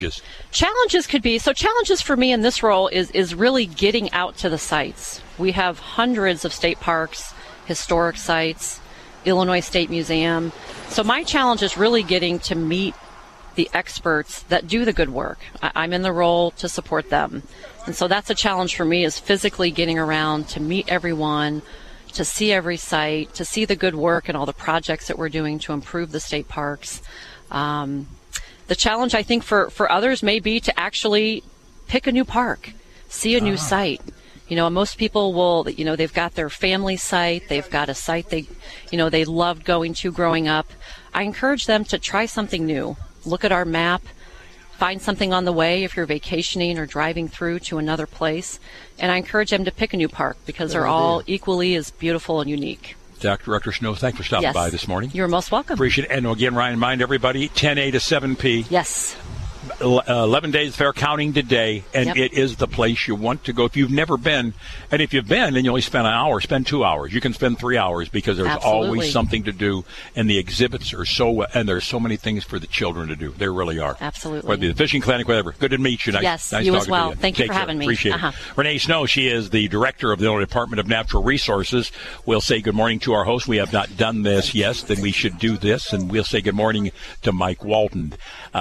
Challenges could be, so challenges for me in this role is really getting out to the sites. We have hundreds of state parks, historic sites, Illinois State Museum. So my challenge is really getting to meet the experts that do the good work. I'm in the role to support them. And so that's a challenge for me, is physically getting around to meet everyone, to see every site, to see the good work and all the projects that we're doing to improve the state parks. The challenge, I think, for others may be to actually pick a new park, see a new site. Most people will, they've got their family site, they've got a site they loved going to growing up. I encourage them to try something new. Look at our map, find something on the way if you're vacationing or driving through to another place. And I encourage them to pick a new park because they're all equally as beautiful and unique. Director Snow, thanks for stopping by this morning. You're most welcome. Appreciate it. And again, Ryan, remind everybody, 10A to 7P. Yes. 11 days fair counting today, and it is the place you want to go. If you've never been, and if you've been and you only spend an hour, spend 2 hours. You can spend 3 hours because there's always something to do, and the exhibits are and there's so many things for the children to do. There really are. Absolutely. Whether the fishing clinic, whatever. Good to meet you. Nice you as well. You. Thank you for having me. Appreciate it. Renee Snow, she is the director of the Illinois Department of Natural Resources. We'll say good morning to our host. We have not done this. Yes, then we should do this, and we'll say good morning to Mike Walton.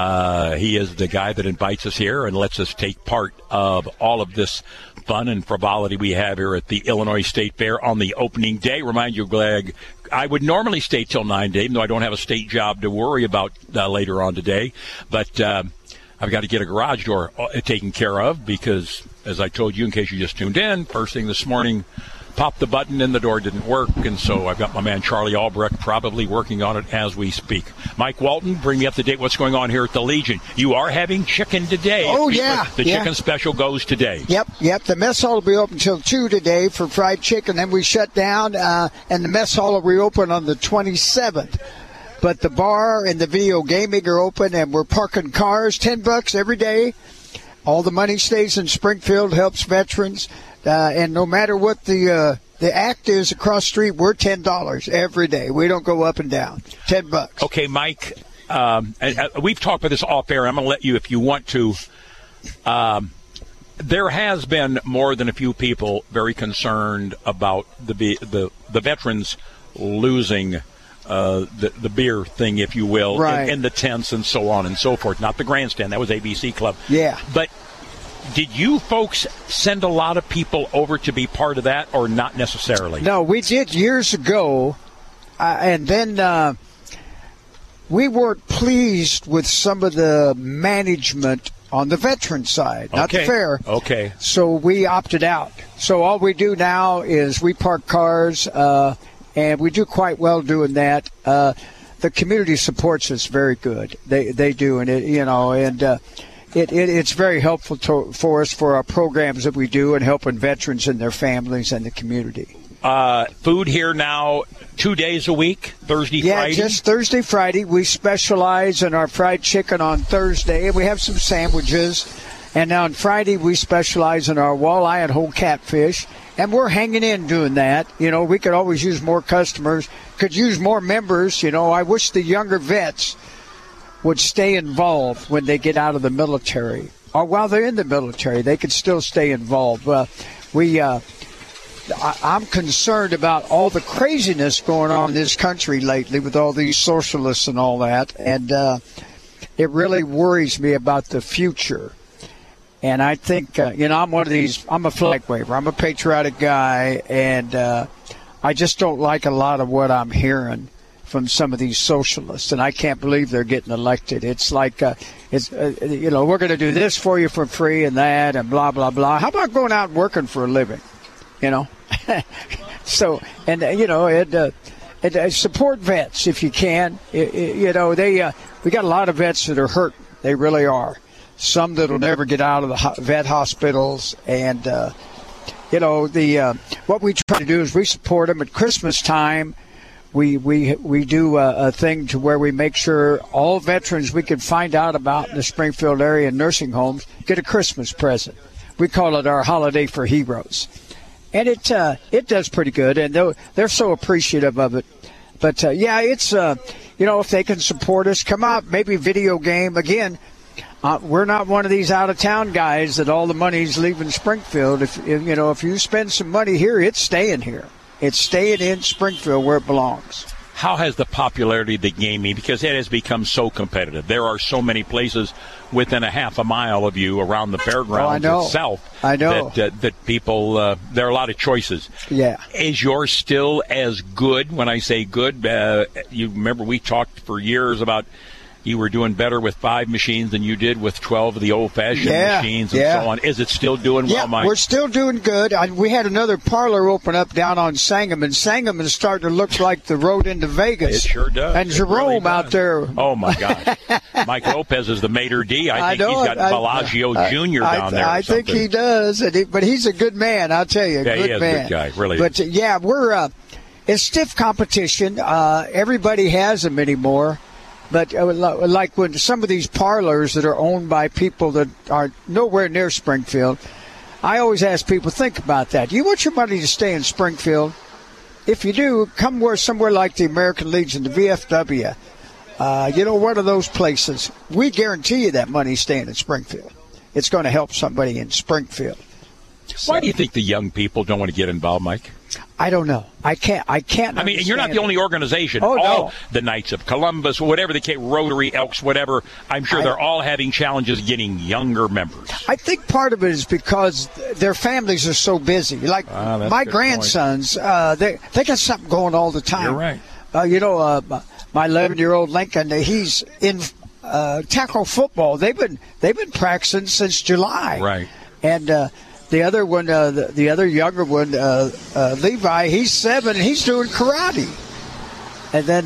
He is the guy that invites us here and lets us take part of all of this fun and frivolity we have here at the Illinois State Fair on the opening day. Remind you, Greg, I would normally stay till 9 days, even though I don't have a state job to worry about later on today. But I've got to get a garage door taken care of because, as I told you, in case you just tuned in, first thing this morning, popped the button and the door didn't work, and so I've got my man Charlie Albrecht probably working on it as we speak. Mike Walton, bring me up to date what's going on here at the Legion. You are having chicken today. Oh, yeah. The chicken special goes today. Yep. The mess hall will be open until 2 today for fried chicken. Then we shut down, and the mess hall will reopen on the 27th. But the bar and the video gaming are open, and we're parking cars, $10 every day. All the money stays in Springfield, helps veterans. And no matter what the act is across the street, we're $10 every day. We don't go up and down. $10. Okay, Mike, we've talked about this off air. I'm going to let you, if you want to. There has been more than a few people very concerned about the veterans losing the beer thing, if you will, right, in the tents and so on and so forth. Not the grandstand. That was ABC Club. Yeah. But did you folks send a lot of people over to be part of that, or not necessarily? No, we did years ago, and then we weren't pleased with some of the management on the veteran side, not the fair. Okay. So we opted out. So all we do now is we park cars, and we do quite well doing that. The community supports us very good. They do, and it's very helpful for us for our programs that we do and helping veterans and their families and the community. Food here now 2 days a week, Thursday, Friday? Yeah, just Thursday, Friday. We specialize in our fried chicken on Thursday, and we have some sandwiches. And now on Friday, we specialize in our walleye and whole catfish. And we're hanging in doing that. We could always use more customers, could use more members. I wish the younger vets would stay involved when they get out of the military. Or while they're in the military, they could still stay involved. I'm concerned about all the craziness going on in this country lately with all these socialists and all that. And it really worries me about the future. And I think, I'm one of these, I'm a flag waver. I'm a patriotic guy, and I just don't like a lot of what I'm hearing from some of these socialists, and I can't believe they're getting elected. It's like, we're going to do this for you for free and that and blah, blah, blah. How about going out and working for a living, So, and support vets if you can. We got a lot of vets that are hurt. They really are. Some that will never get out of the vet hospitals. And, what we try to do is we support them at Christmas time. We do a thing to where we make sure all veterans we can find out about in the Springfield area and nursing homes get a Christmas present. We call it our Holiday for Heroes. And it does pretty good, and they're so appreciative of it. But, it's, if they can support us, come out, maybe video game. Again, we're not one of these out-of-town guys that all the money's leaving Springfield. If you spend some money here, it's staying here. It's staying in Springfield where it belongs. How has the popularity of the game been? Because it has become so competitive. There are so many places within a half a mile of you around the fairgrounds itself. I know. That people, there are a lot of choices. Yeah. Is yours still as good? When I say good, you remember we talked for years about you were doing better with 5 machines than you did with 12 of the old-fashioned machines and so on. Is it still doing well, Mike? We're still doing good. We had another parlor open up down on Sangamon. Sangamon's starting to look like the road into Vegas. It sure does. And Jerome out there. Oh, my God. Mike Lopez is the maitre d'. I think he's got Bellagio Jr. down there I think he does. But he's a good man, I'll tell you. Yeah, he is a good guy, really. But, we're it's stiff competition. Everybody has them anymore. But like when some of these parlors that are owned by people that are nowhere near Springfield, I always ask people, think about that. You want your money to stay in Springfield? If you do, come somewhere like the American Legion, the VFW. One of those places. We guarantee you that money's staying in Springfield. It's going to help somebody in Springfield. Why do you think the young people don't want to get involved, Mike? I don't know. I can't. I mean, you're not the only organization. Oh, no. The Knights of Columbus, whatever the case, Rotary, Elks, whatever. I'm sure they're all having challenges getting younger members. I think part of it is because their families are so busy. Like my grandsons, they got something going all the time. You're right. My 11-year-old Lincoln, he's in tackle football. They've been practicing since July. Right. And the other one, the other younger one, Levi, he's 7 and he's doing karate. And then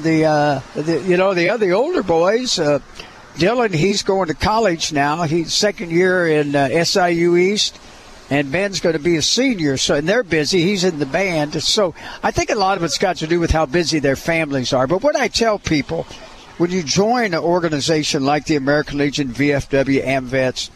the older boys, Dylan, he's going to college now. He's second year in SIU East, and Ben's going to be a senior. So and they're busy. He's in the band. So I think a lot of it's got to do with how busy their families are. But what I tell people, when you join an organization like the American Legion, VFW, AMVETS,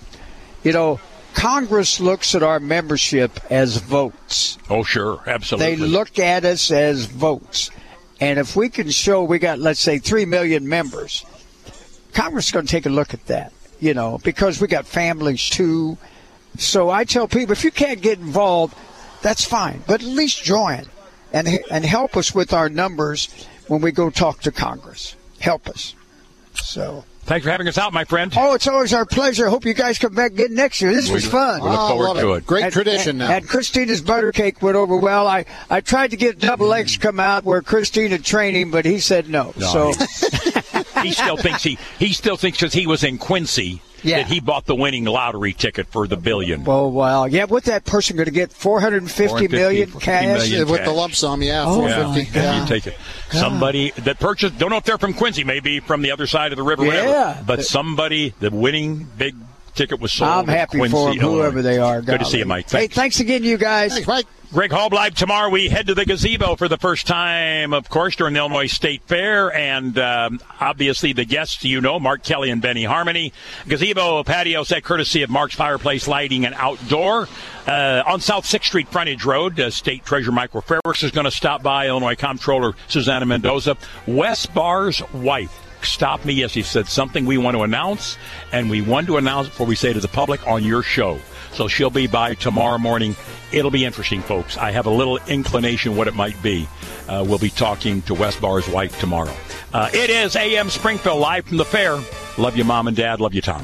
Congress looks at our membership as votes. Oh, sure. Absolutely. They look at us as votes. And if we can show we got, let's say, 3 million members, Congress is going to take a look at that, because we got families too. So I tell people, if you can't get involved, that's fine. But at least join and help us with our numbers when we go talk to Congress. Help us. So. Thanks for having us out, my friend. Oh, it's always our pleasure. Hope you guys come back again next year. This was fun. We look forward to it. Great tradition now. And Christina's butter cake went over well. I tried to get Double X come out where Christina trained him, but he said no. So he still thinks because he was in Quincy that he bought the winning lottery ticket for the billion. Oh, wow. Yeah, what's that person going to get? 450 million cash? With the lump sum, 450. You take it. God. Somebody that purchased, don't know if they're from Quincy, maybe from the other side of the river, whatever. But somebody, the winning big ticket was sold. I'm happy Quincy, for them, whoever they are. Good to see you, Mike. Thanks. Hey, thanks again, you guys. Thanks, Mike. Greg Hall live tomorrow. We head to the gazebo for the first time, of course, during the Illinois State Fair. And obviously the guests, Mark Kelly and Benny Harmony. Gazebo patio set courtesy of Mark's Fireplace Lighting and Outdoor. On South 6th Street Frontage Road, State Treasurer Michael Fairworks is going to stop by. Illinois Comptroller Susanna Mendoza. Wes Barr's wife stopped me. Yes, he said something we want to announce, and we want to announce it before we say to the public on your show. So she'll be by tomorrow morning. It'll be interesting, folks. I have a little inclination what it might be. We'll be talking to Wes Barr's wife tomorrow. It is AM Springfield live from the fair. Love you, Mom and Dad. Love you, Tom.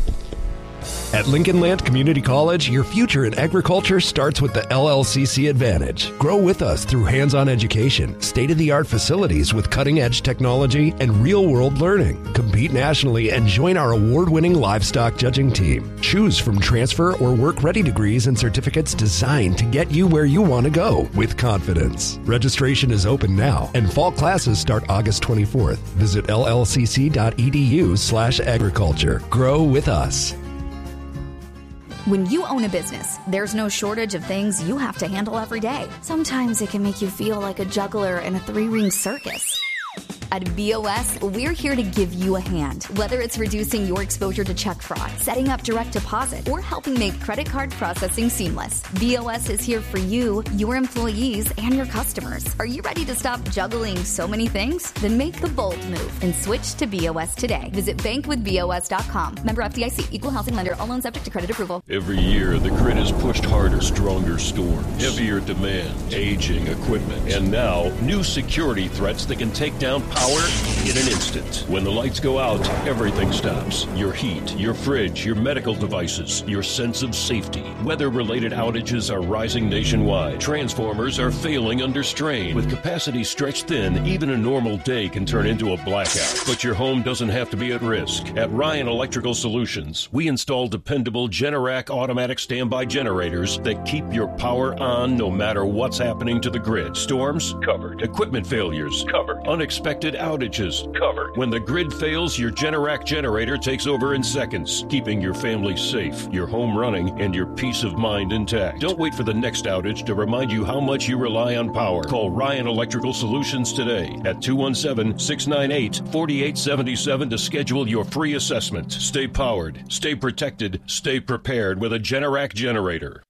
At Lincoln Land Community College, your future in agriculture starts with the LLCC Advantage. Grow with us through hands-on education, state-of-the-art facilities with cutting-edge technology, and real-world learning. Compete nationally and join our award-winning livestock judging team. Choose from transfer or work-ready degrees and certificates designed to get you where you want to go with confidence. Registration is open now, and fall classes start August 24th. Visit llcc.edu/agriculture. Grow with us. When you own a business, there's no shortage of things you have to handle every day. Sometimes it can make you feel like a juggler in a 3-ring circus. At BOS, we're here to give you a hand. Whether it's reducing your exposure to check fraud, setting up direct deposit, or helping make credit card processing seamless, BOS is here for you, your employees, and your customers. Are you ready to stop juggling so many things? Then make the bold move and switch to BOS today. Visit bankwithbos.com. Member FDIC. Equal housing lender. All loans subject to credit approval. Every year, the grid is pushed harder, stronger storms, heavier demand, aging equipment, and now new security threats that can take down power in an instant. When the lights go out, everything stops. Your heat, your fridge, your medical devices, your sense of safety. Weather-related outages are rising nationwide. Transformers are failing under strain. With capacity stretched thin, even a normal day can turn into a blackout. But your home doesn't have to be at risk. At Ryan Electrical Solutions, we install dependable Generac automatic standby generators that keep your power on no matter what's happening to the grid. Storms? Covered. Equipment failures? Covered. Unexpected outages? Covered. When the grid fails, your Generac generator takes over in seconds, keeping your family safe, your home running, and your peace of mind intact. Don't wait for the next outage to remind you how much you rely on power. Call Ryan Electrical Solutions today at 217-698-4877 to schedule your free assessment. Stay powered, stay protected, stay prepared with a Generac generator.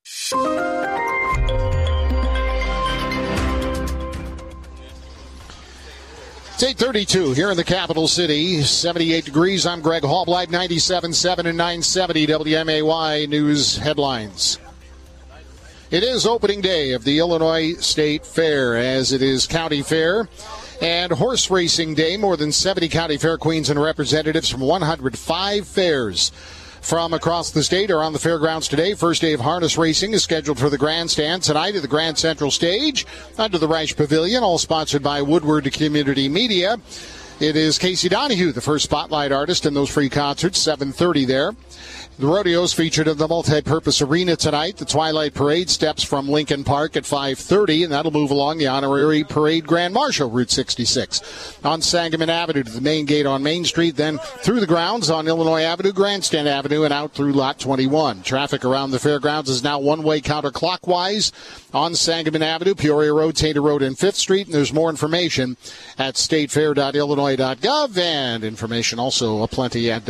It's 8:32 here in the capital city. 78 degrees. I'm Greg Hallblad, 97.7 and 970 WMAY News headlines. It is opening day of the Illinois State Fair, as it is County Fair and Horse Racing Day. More than 70 County Fair queens and representatives from 105 fairs from across the state are on the fairgrounds today. First day of harness racing is scheduled for the grandstand tonight at the Grand Central Stage under the Reich Pavilion, all sponsored by Woodward Community Media. It is Casey Donahue, the first spotlight artist in those free concerts, 7:30 there. The rodeo's featured in the multi-purpose arena tonight. The Twilight Parade steps from Lincoln Park at 5:30, and that'll move along the Honorary Parade Grand Marshal, Route 66. On Sangamon Avenue to the main gate on Main Street, then through the grounds on Illinois Avenue, Grandstand Avenue, and out through Lot 21. Traffic around the fairgrounds is now one-way counterclockwise on Sangamon Avenue, Peoria Road, Tater Road, and 5th Street. And there's more information at statefair.illinois.gov, and information also aplenty at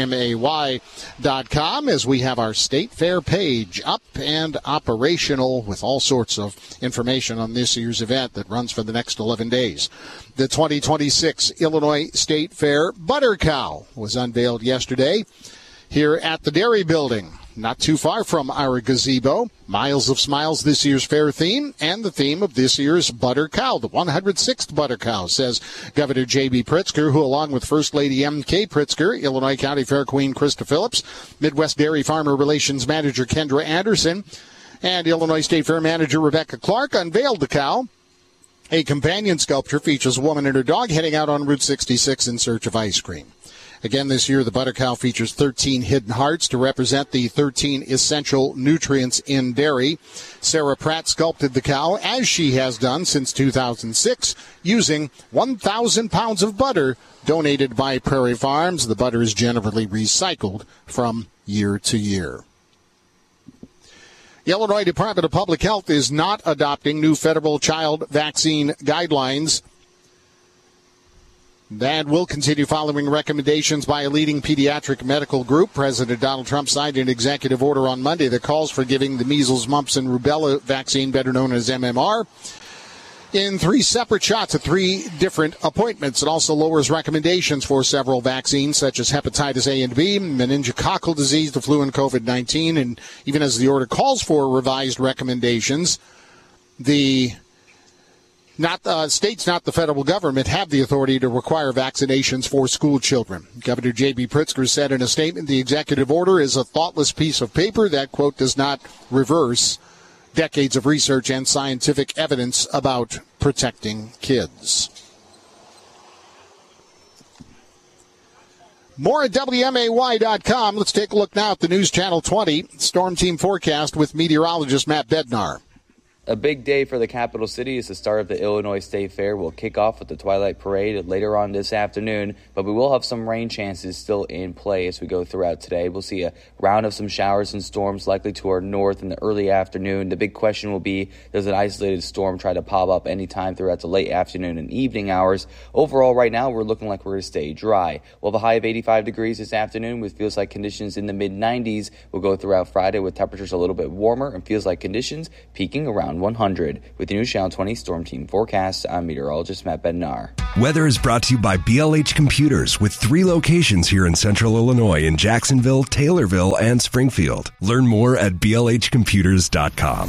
WMAY.com, as we have our State Fair page up and operational with all sorts of information on this year's event that runs for the next 11 days. The 2026 Illinois State Fair Butter Cow was unveiled yesterday here at the Dairy Building, not too far from our gazebo. Miles of Smiles, this year's fair theme, and the theme of this year's Butter Cow, the 106th Butter Cow, says Governor J.B. Pritzker, who, along with First Lady M.K. Pritzker, Illinois County Fair Queen Krista Phillips, Midwest Dairy Farmer Relations Manager Kendra Anderson, and Illinois State Fair Manager Rebecca Clark, unveiled the cow. A companion sculpture features a woman and her dog heading out on Route 66 in search of ice cream. Again, this year, the Butter Cow features 13 hidden hearts to represent the 13 essential nutrients in dairy. Sarah Pratt sculpted the cow, as she has done since 2006, using 1,000 pounds of butter donated by Prairie Farms. The butter is generally recycled from year to year. The Illinois Department of Public Health is not adopting new federal child vaccine guidelines. That will continue following recommendations by a leading pediatric medical group. President Donald Trump signed an executive order on Monday that calls for giving the measles, mumps, and rubella vaccine, better known as MMR, in 3 separate shots at 3 different appointments. It also lowers recommendations for several vaccines, such as hepatitis A and B, meningococcal disease, the flu, and COVID-19. And even as the order calls for revised recommendations, states, not the federal government, have the authority to require vaccinations for school children. Governor J.B. Pritzker said in a statement, the executive order is a thoughtless piece of paper that, quote, does not reverse decades of research and scientific evidence about protecting kids. More at WMAY.com. Let's take a look now at the News Channel 20 Storm Team forecast with meteorologist Matt Bednar. A big day for the capital city is the start of the Illinois State Fair. We'll kick off with the Twilight Parade later on this afternoon, but we will have some rain chances still in play as we go throughout today. We'll see a round of some showers and storms likely to our north in the early afternoon. The big question will be, does an isolated storm try to pop up anytime throughout the late afternoon and evening hours? Overall, right now, we're looking like we're going to stay dry. We'll have a high of 85 degrees this afternoon with feels like conditions in the mid-90s. We'll go throughout Friday with temperatures a little bit warmer and feels like conditions peaking around 100. With the new Channel 20 Storm Team forecast, I'm meteorologist Matt Bednar. Weather is brought to you by BLH Computers with 3 locations here in Central Illinois in Jacksonville, Taylorville, and Springfield. Learn more at blhcomputers.com.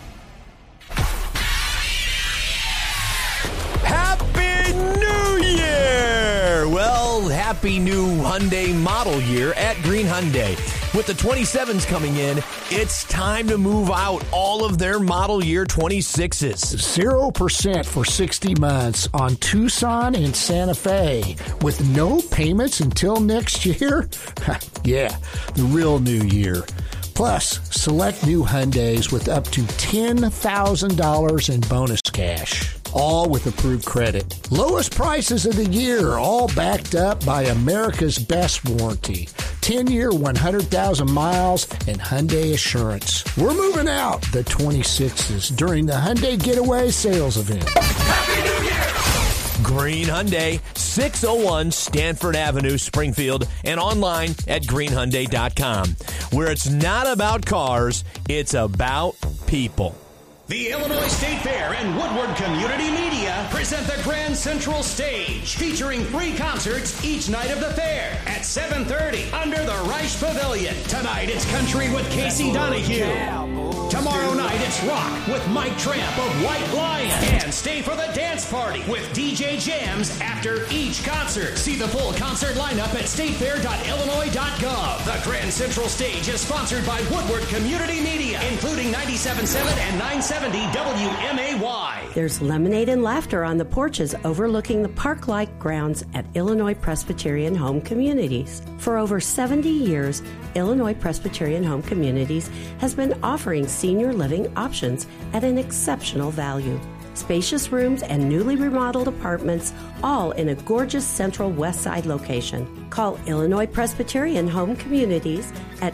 Happy New Year! Well, happy new Hyundai model year at Green Hyundai. With the 27s coming in, it's time to move out all of their model year 26s. 0% for 60 months on Tucson and Santa Fe with no payments until next year? Yeah, the real new year. Plus, select new Hyundais with up to $10,000 in bonus cash. All with approved credit. Lowest prices of the year, all backed up by America's best warranty. 10-year, 100,000 miles, and Hyundai Assurance. We're moving out the 26s during the Hyundai Getaway Sales Event. Happy New Year! Green Hyundai, 601 Stanford Avenue, Springfield, and online at greenhyundai.com, where it's not about cars, it's about people. The Illinois State Fair and Woodward Community Media present the Grand Central Stage, featuring free concerts each night of the fair at 7:30 under the Reich Pavilion. Tonight it's country with Casey Donahue. Tomorrow night it's rock with Mike Tramp of White Lion. And stay for the dance party with DJ Jams after each concert. See the full concert lineup at statefair.illinois.gov. The Grand Central Stage is sponsored by Woodward Community Media, including 97.7 and 970 WMAY. There's lemonade and laughter on the porches overlooking the park-like grounds at Illinois Presbyterian Home Communities. For over 70 years, Illinois Presbyterian Home Communities has been offering senior living options at an exceptional value. Spacious rooms and newly remodeled apartments, all in a gorgeous central west side location. Call Illinois Presbyterian Home Communities at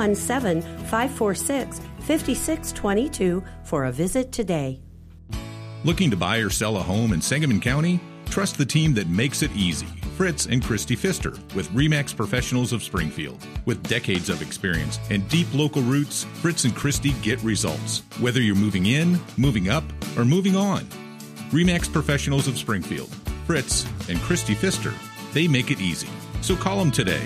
217-546-5622 for a visit today. Looking to buy or sell a home in Sangamon County? Trust the team that makes it easy. Fritz and Christy Pfister with RE/MAX Professionals of Springfield. With decades of experience and deep local roots, Fritz and Christy get results. Whether you're moving in, moving up, or moving on. RE/MAX Professionals of Springfield. Fritz and Christy Pfister. They make it easy. So call them today.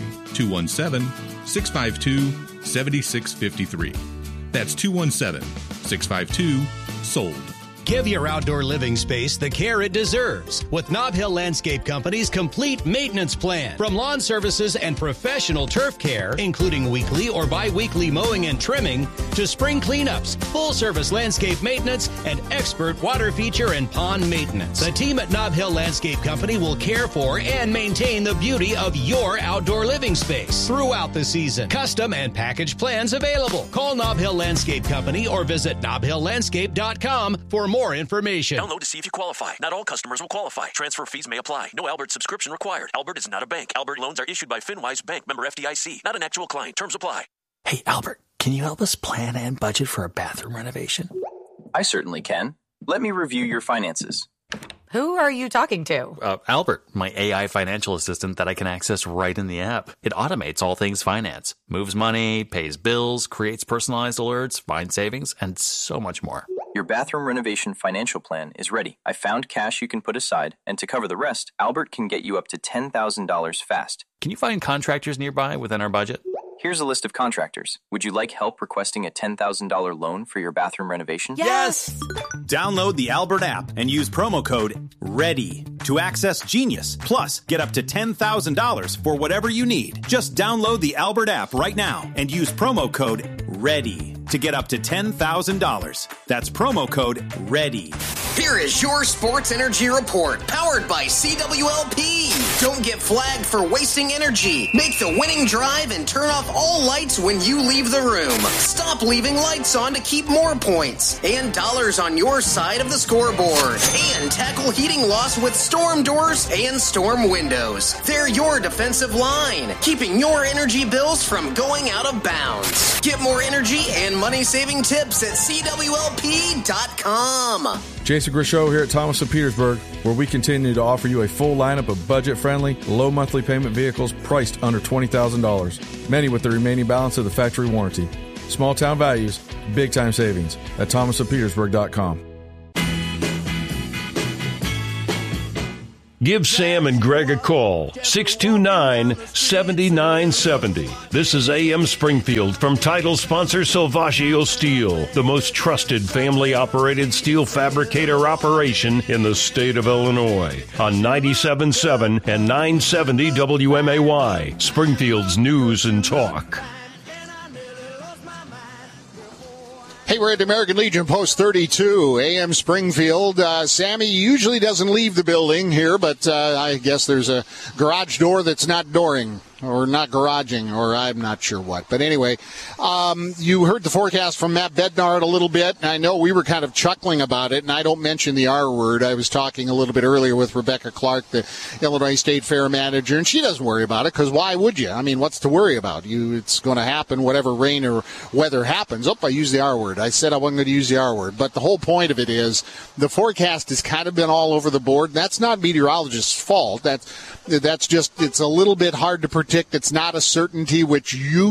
217-652-7653. That's 217-652-SOLD. Give your outdoor living space the care it deserves with Nob Hill Landscape Company's complete maintenance plan. From lawn services and professional turf care, including weekly or bi-weekly mowing and trimming, to spring cleanups, full-service landscape maintenance, and expert water feature and pond maintenance. The team at Nob Hill Landscape Company will care for and maintain the beauty of your outdoor living space throughout the season. Custom and package plans available. Call Nob Hill Landscape Company or visit nobhilllandscape.com for more information. Download to see if you qualify. Not all customers will qualify. Transfer fees may apply. No Albert subscription required. Albert is not a bank. Albert loans are issued by FinWise Bank, member FDIC. Not an actual client. Terms apply. Hey, Albert, can you help us plan and budget for a bathroom renovation? I certainly can. Let me review your finances. Who are you talking to? Albert, my AI financial assistant that I can access right in the app. It automates all things finance, moves money, pays bills, creates personalized alerts, finds savings, and so much more. Your bathroom renovation financial plan is ready. I found cash you can put aside, and to cover the rest, Albert can get you up to $10,000 fast. Can you find contractors nearby within our budget? Here's a list of contractors. Would you like help requesting a $10,000 loan for your bathroom renovation? Yes! Download the Albert app and use promo code READY to access Genius. Plus, get up to $10,000 for whatever you need. Just download the Albert app right now and use promo code READY. to get up to $10,000. That's promo code READY. Here is your Sports Energy Report, powered by CWLP. Don't get flagged for wasting energy. Make the winning drive and turn off all lights when you leave the room. Stop leaving lights on to keep more points and dollars on your side of the scoreboard. And tackle heating loss with storm doors and storm windows. They're your defensive line, keeping your energy bills from going out of bounds. Get more energy and money-saving tips at CWLP.com. Jason Grishow here at Thomas of Petersburg, where we continue to offer you a full lineup of budget-friendly, low monthly payment vehicles priced under $20,000, many with the remaining balance of the factory warranty. Small town values, big time savings at thomasofpetersburg.com. Give Sam and Greg a call, 629-7970. This is AM Springfield from title sponsor Salvaggio Steel, the most trusted family-operated steel fabricator operation in the state of Illinois, on 97.7 and 970 WMAY, Springfield's News and Talk. Hey, we're at the American Legion Post 32, AM Springfield. Sammy usually doesn't leave the building here, but I guess there's a garage door that's not dooring. Or not garaging, or I'm not sure what. But anyway, you heard the forecast from Matt Bednard a little bit. And I know we were kind of chuckling about it, and I don't mention the R word. I was talking a little bit earlier with Rebecca Clark, the Illinois State Fair manager, and she doesn't worry about it, because why would you? I mean, what's to worry about? It's going to happen, whatever rain or weather happens. Oh, I used the R word. I said I wasn't going to use the R word. But the whole point of it is the forecast has kind of been all over the board. That's not meteorologists' fault. That's just, it's a little bit hard to predict. It's not a certainty, which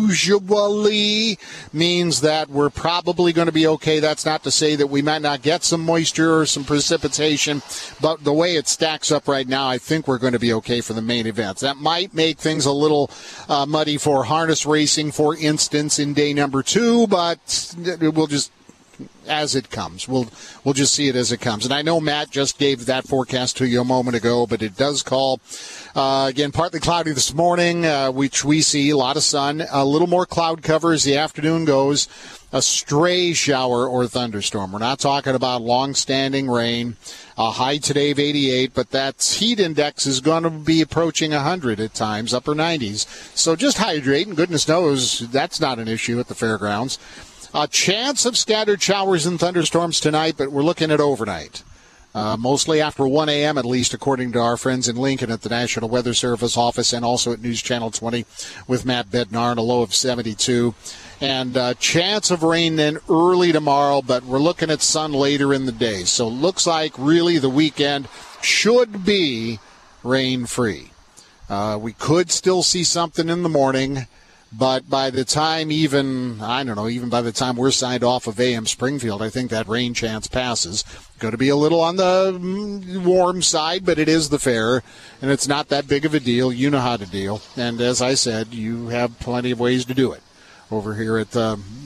usually means that we're probably going to be okay. That's not to say that we might not get some moisture or some precipitation, but the way it stacks up right now, I think we're going to be okay for the main events. That might make things a little muddy for harness racing, for instance, in day number 2, but we'll just, as it comes. We'll just see it as it comes. And I know Matt just gave that forecast to you a moment ago, but it does call, again, partly cloudy this morning, which we see a lot of sun, a little more cloud cover as the afternoon goes, a stray shower or thunderstorm. We're not talking about long-standing rain. A high today of 88, but that heat index is going to be approaching 100 at times, upper 90s. So just hydrate, and goodness knows that's not an issue at the fairgrounds. A chance of scattered showers and thunderstorms tonight, but we're looking at overnight. Mostly after 1 a.m. at least, according to our friends in Lincoln at the National Weather Service office and also at News Channel 20 with Matt Bednar, a low of 72. And chance of rain then early tomorrow, but we're looking at sun later in the day. So looks like really the weekend should be rain-free. We could still see something in the morning. But by the time even by the time we're signed off of AM Springfield, I think that rain chance passes. Going to be a little on the warm side, but it is the fair, and it's not that big of a deal. You know how to deal. And as I said, you have plenty of ways to do it over here at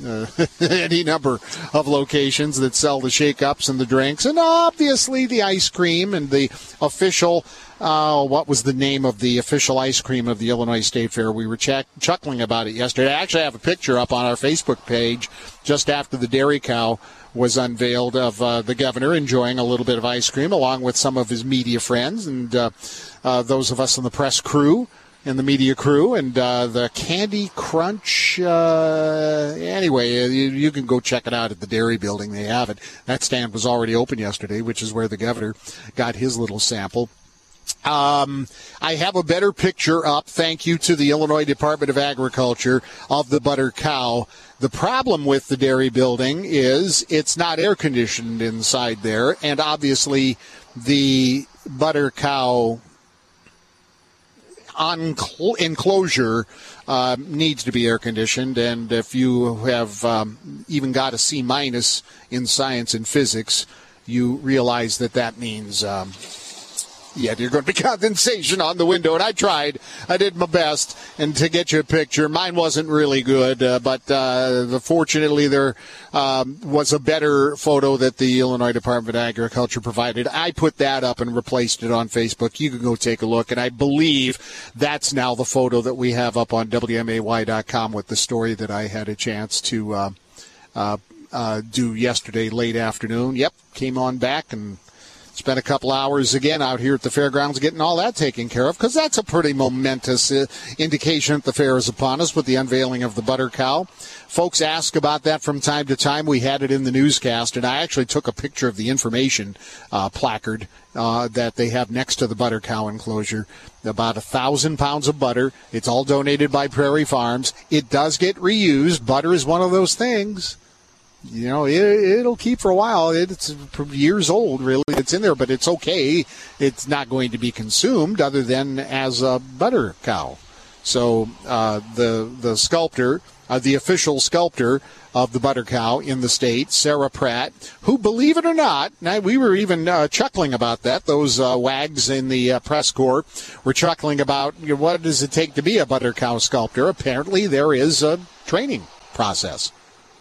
any number of locations that sell the shake-ups and the drinks, and obviously the ice cream and the official what was the name of the official ice cream of the Illinois State Fair? We were chuckling about it yesterday. I actually have a picture up on our Facebook page just after the Dairy Cow was unveiled of the governor enjoying a little bit of ice cream along with some of his media friends and those of us in the press crew and the media crew and the Candy Crunch. Anyway, you can go check it out at the Dairy Building. They have it. That stand was already open yesterday, which is where the governor got his little sample. I have a better picture up, thank you to the Illinois Department of Agriculture, of the Butter Cow. The problem with the Dairy Building is it's not air conditioned inside there, and obviously the Butter Cow enclosure needs to be air conditioned, and if you have even got a C- in science and physics, you realize that means you're going to be condensation on the window. And I tried. I did my best and to get you a picture. Mine wasn't really good, but fortunately there was a better photo that the Illinois Department of Agriculture provided. I put that up and replaced it on Facebook. You can go take a look. And I believe that's now the photo that we have up on WMAY.com with the story that I had a chance to due yesterday late afternoon. Yep, came on back and spent a couple hours again out here at the fairgrounds getting all that taken care of, because that's a pretty momentous indication that the fair is upon us with the unveiling of the Butter Cow. Folks ask about that from time to time. We had it in the newscast, and I actually took a picture of the information placard that they have next to the Butter Cow enclosure. About 1,000 pounds of butter. It's all donated by Prairie Farms. It does get reused. Butter is one of those things. You know, it'll keep for a while. It's years old, really. It's in there, but it's okay. It's not going to be consumed other than as a butter cow. So the sculptor, the official sculptor of the Butter Cow in the state, Sarah Pratt, who, believe it or not, we were even chuckling about that. Those wags in the press corps were chuckling about, you know, what does it take to be a Butter Cow sculptor? Apparently there is a training process.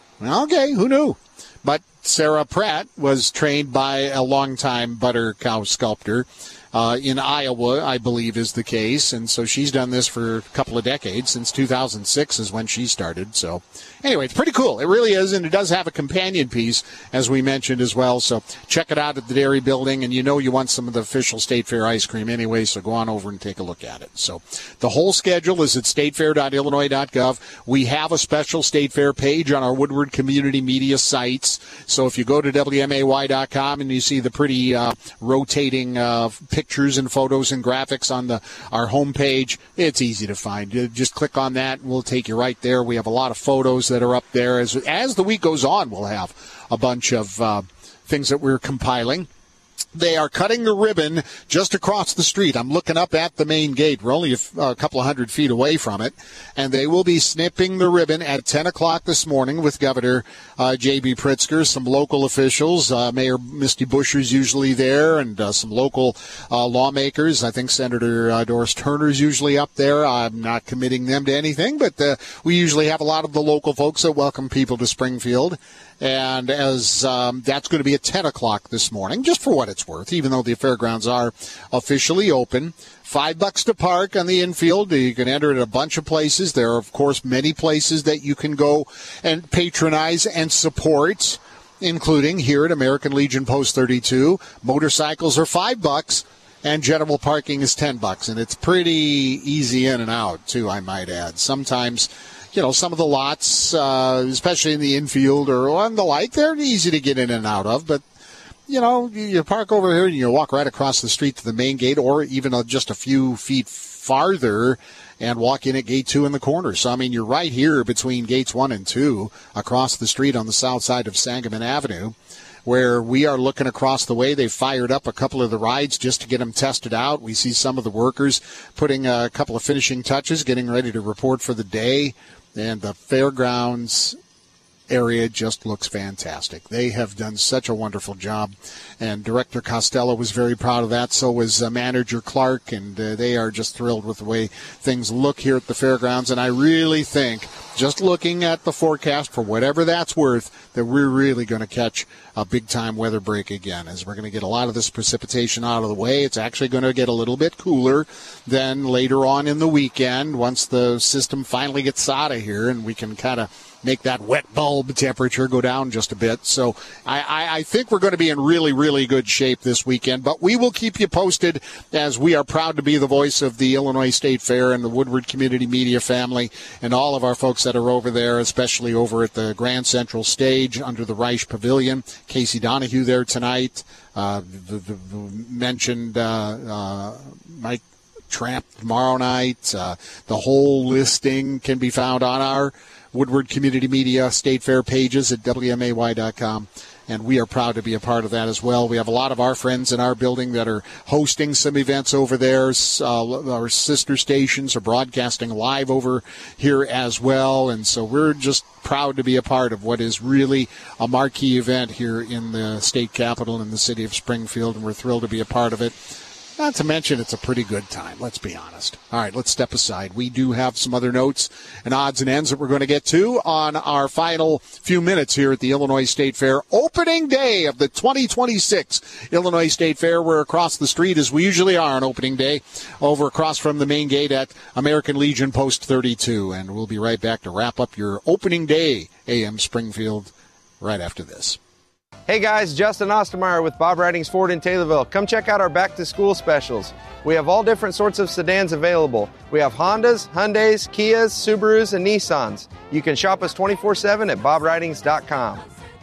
Okay, who knew? But Sarah Pratt was trained by a longtime Butter Cow sculptor in Iowa, I believe is the case. And so she's done this for a couple of decades. Since 2006 is when she started. So anyway, it's pretty cool. It really is. And it does have a companion piece, as we mentioned as well. So check it out at the Dairy Building. And you know you want some of the official State Fair ice cream anyway. So go on over and take a look at it. So the whole schedule is at statefair.illinois.gov. We have a special State Fair page on our Woodward Community Media sites. So if you go to WMAY.com and you see the pretty rotating pictures and photos and graphics on our homepage, it's easy to find. You just click on that and we'll take you right there. We have a lot of photos that are up there. As the week goes on, we'll have a bunch of things that we're compiling. They are cutting the ribbon just across the street. I'm looking up at the main gate. We're only a couple of 100 feet away from it. And they will be snipping the ribbon at 10 o'clock this morning with Governor J.B. Pritzker, some local officials. Mayor Misty Buscher's usually there, and some local lawmakers. I think Senator Doris Turner's usually up there. I'm not committing them to anything, but we usually have a lot of the local folks that welcome people to Springfield. And as that's going to be at 10 o'clock this morning, just for what it's worth, even though the fairgrounds are officially open. $5 to park on the infield. You can enter at a bunch of places. There are, of course, many places that you can go and patronize and support, including here at American Legion Post 32. Motorcycles are $5, and general parking is $10. And it's pretty easy in and out, too, I might add. Sometimes, you know, some of the lots, especially in the infield or on the like, they're easy to get in and out of. But, you know, you park over here and you walk right across the street to the main gate, or even just a few feet farther and walk in at gate 2 in the corner. So, I mean, you're right here between gates 1 and 2 across the street on the south side of Sangamon Avenue, where we are looking across the way. They've fired up a couple of the rides just to get them tested out. We see some of the workers putting a couple of finishing touches, getting ready to report for the day. And the fairgrounds area just looks fantastic. They have done such a wonderful job. And Director Costello was very proud of that. So was Manager Clark. And they are just thrilled with the way things look here at the fairgrounds. And I really think, just looking at the forecast, for whatever that's worth, that we're really going to catch a big-time weather break again, as we're going to get a lot of this precipitation out of the way. It's actually going to get a little bit cooler than later on in the weekend once the system finally gets out of here and we can kind of make that wet bulb temperature go down just a bit. So I think we're going to be in really, really good shape this weekend. But we will keep you posted, as we are proud to be the voice of the Illinois State Fair and the Woodward Community Media family and all of our folks that are over there, especially over at the Grand Central Stage under the Reich Pavilion. Casey Donahue there tonight. The mentioned Mike Tramp tomorrow night. The whole listing can be found on our Woodward Community Media State Fair pages at WMAY.com. And we are proud to be a part of that as well. We have a lot of our friends in our building that are hosting some events over there. Our sister stations are broadcasting live over here as well. And so we're just proud to be a part of what is really a marquee event here in the state capital in the city of Springfield. And we're thrilled to be a part of it. Not to mention, it's a pretty good time, let's be honest. All right, let's step aside. We do have some other notes and odds and ends that we're going to get to on our final few minutes here at the Illinois State Fair. Opening day of the 2026 Illinois State Fair. We're across the street, as we usually are on opening day, over across from the main gate at American Legion Post 32. And we'll be right back to wrap up your opening day, AM Springfield, right after this. Hey guys, Justin Ostermeyer with Bob Ridings Ford in Taylorville. Come check out our back-to-school specials. We have all different sorts of sedans available. We have Hondas, Hyundais, Kias, Subarus, and Nissans. You can shop us 24/7 at bobridings.com.